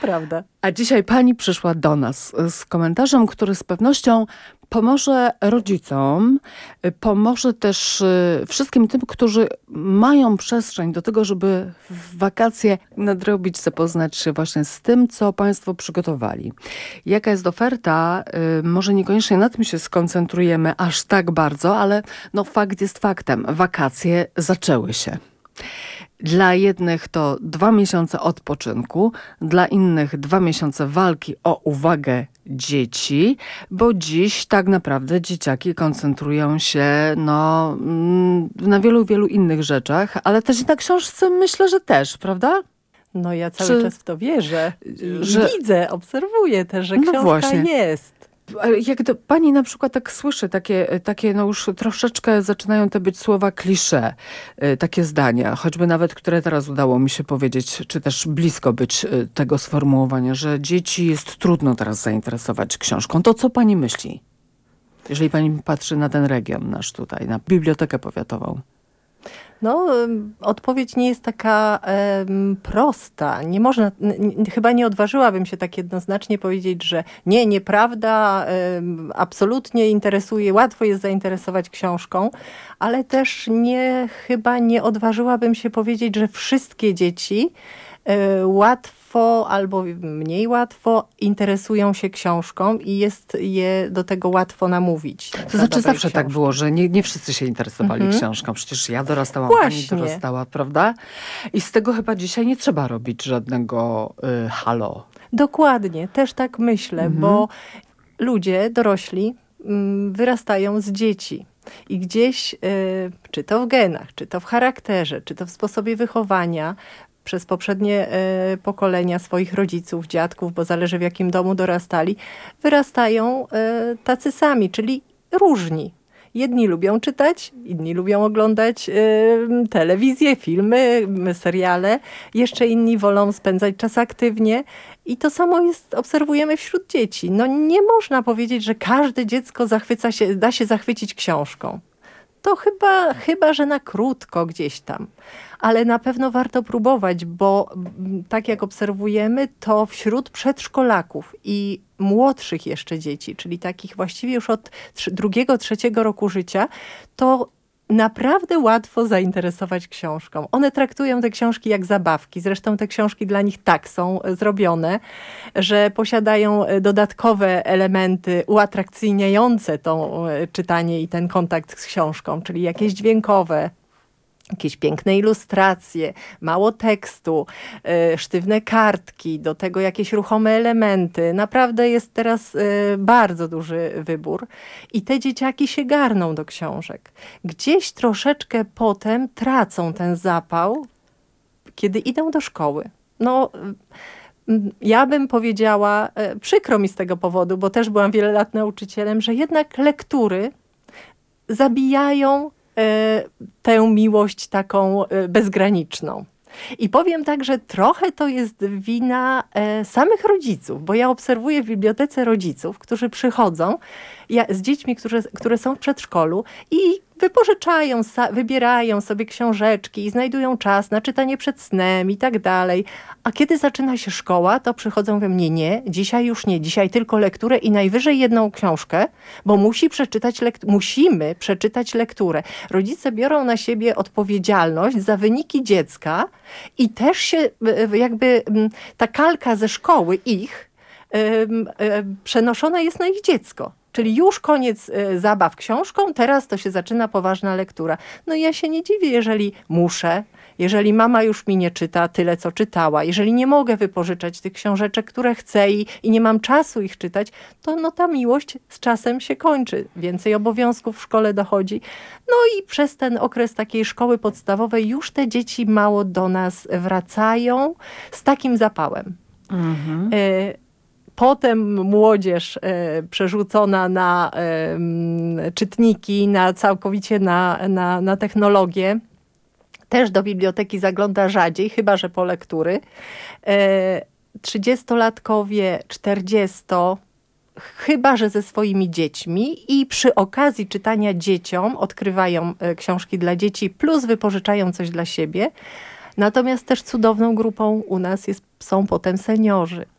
Prawda. A dzisiaj pani przyszła do nas z komentarzem, który z pewnością pomoże rodzicom, pomoże też wszystkim tym, którzy mają przestrzeń do tego, żeby w wakacje nadrobić, zapoznać się właśnie z tym, co państwo przygotowali. Jaka jest oferta? Może niekoniecznie na tym się skoncentrujemy aż tak bardzo, ale no fakt jest faktem. Wakacje zaczęły się. Dla jednych to 2 miesiące odpoczynku, dla innych 2 miesiące walki o uwagę dzieci, bo dziś tak naprawdę dzieciaki koncentrują się na wielu innych rzeczach, ale też i na książce myślę, że też, prawda? No ja cały czas w to wierzę. Widzę, obserwuję też, że książka właśnie jest. Jak pani na przykład tak słyszy, takie no już troszeczkę zaczynają to być słowa klisze, takie zdania, choćby nawet, które teraz udało mi się powiedzieć, czy też blisko być tego sformułowania, że dzieci jest trudno teraz zainteresować książką. To co pani myśli? Jeżeli pani patrzy na ten region nasz tutaj, na Bibliotekę Powiatową. No, odpowiedź nie jest taka prosta. Nie można, chyba nie odważyłabym się tak jednoznacznie powiedzieć, że nieprawda, absolutnie łatwo jest zainteresować książką, ale też chyba nie odważyłabym się powiedzieć, że wszystkie dzieci łatwo albo mniej łatwo interesują się książką i jest je do tego łatwo namówić. To znaczy zawsze tak było, że nie wszyscy się interesowali książką. Przecież ja dorastałam, pani dorastała, prawda? I z tego chyba dzisiaj nie trzeba robić żadnego halo. Dokładnie, też tak myślę, bo ludzie, dorośli, wyrastają z dzieci. I gdzieś, czy to w genach, czy to w charakterze, czy to w sposobie wychowania, przez poprzednie pokolenia swoich rodziców, dziadków, bo zależy w jakim domu dorastali, wyrastają tacy sami, czyli różni. Jedni lubią czytać, inni lubią oglądać telewizję, filmy, seriale. Jeszcze inni wolą spędzać czas aktywnie. I to samo obserwujemy wśród dzieci. No nie można powiedzieć, że każde dziecko da się zachwycić książką. To chyba, że na krótko gdzieś tam. Ale na pewno warto próbować, bo tak jak obserwujemy, to wśród przedszkolaków i młodszych jeszcze dzieci, czyli takich właściwie już od 2-3 roku życia, to naprawdę łatwo zainteresować książką. One traktują te książki jak zabawki. Zresztą te książki dla nich tak są zrobione, że posiadają dodatkowe elementy uatrakcyjniające to czytanie i ten kontakt z książką, czyli jakieś dźwiękowe, jakieś piękne ilustracje, mało tekstu, sztywne kartki, do tego jakieś ruchome elementy. Naprawdę jest teraz bardzo duży wybór i te dzieciaki się garną do książek. Gdzieś troszeczkę potem tracą ten zapał, kiedy idą do szkoły. No, ja bym powiedziała, przykro mi z tego powodu, bo też byłam wiele lat nauczycielem, że jednak lektury zabijają tę miłość taką bezgraniczną. I powiem tak, że trochę to jest wina samych rodziców, bo ja obserwuję w bibliotece rodziców, którzy przychodzą z dziećmi, które są w przedszkolu i wypożyczają, wybierają sobie książeczki i znajdują czas na czytanie przed snem i tak dalej. A kiedy zaczyna się szkoła, to przychodzą i mówią, nie, dzisiaj już nie, dzisiaj tylko lekturę i najwyżej jedną książkę, bo musimy przeczytać lekturę. Rodzice biorą na siebie odpowiedzialność za wyniki dziecka i też się jakby ta kalka ze szkoły przenoszona jest na ich dziecko. Czyli już koniec zabaw książką, teraz to się zaczyna poważna lektura. No ja się nie dziwię, jeżeli mama już mi nie czyta tyle, co czytała, jeżeli nie mogę wypożyczać tych książeczek, które chcę i nie mam czasu ich czytać, to no ta miłość z czasem się kończy. Więcej obowiązków w szkole dochodzi. No i przez ten okres takiej szkoły podstawowej już te dzieci mało do nas wracają z takim zapałem. Potem młodzież przerzucona na czytniki, całkowicie na technologię. Też do biblioteki zagląda rzadziej, chyba że po lektury. 30-latkowie, 40, chyba że ze swoimi dziećmi i przy okazji czytania dzieciom odkrywają książki dla dzieci plus wypożyczają coś dla siebie. Natomiast też cudowną grupą u nas jest są potem seniorzy.